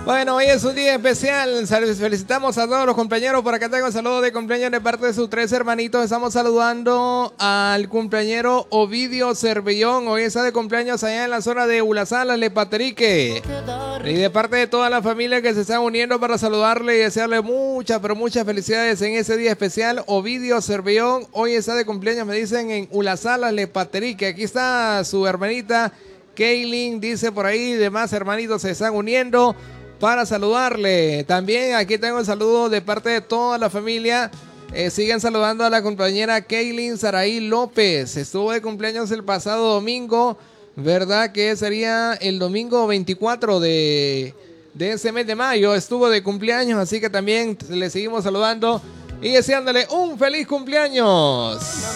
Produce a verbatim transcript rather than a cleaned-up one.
Bueno, hoy es un día especial. Felicitamos a todos los compañeros. Por acá tengo un saludo de cumpleaños de parte de sus tres hermanitos. Estamos saludando al cumpleañero Ovidio Cervellón. Hoy está de cumpleaños allá en la zona de Ulasala, Lepaterique. Y de parte de toda la familia que se están uniendo para saludarle y desearle muchas, pero muchas felicidades en ese día especial. Ovidio Cervellón hoy está de cumpleaños, me dicen, en Ulasala, Lepaterique. Aquí está su hermanita Kaylin, dice por ahí, demás hermanitos se están uniendo para saludarle. También aquí tengo el saludo de parte de toda la familia. Eh, siguen saludando a la compañera Kaylin Saraí López. Estuvo de cumpleaños el pasado domingo, ¿verdad? Que sería el domingo veinticuatro de, de ese mes de mayo. Estuvo de cumpleaños, así que también le seguimos saludando y deseándole un feliz cumpleaños.